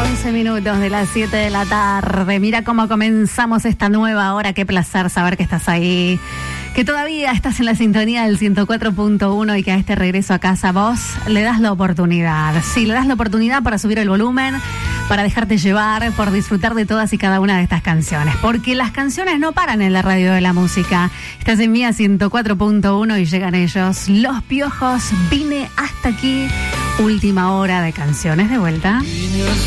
11 minutos de las 7 de la tarde. Mira cómo comenzamos esta nueva hora. Qué placer saber que estás ahí, que todavía estás en la sintonía del 104.1 y que a este regreso a casa vos le das la oportunidad. Sí, le das la oportunidad para subir el volumen, para dejarte llevar, por disfrutar de todas y cada una de estas canciones. Porque las canciones no paran en la radio de la música. Estás en Mía 104.1 y llegan ellos. Los Piojos, vine hasta aquí. Última hora de canciones de vuelta.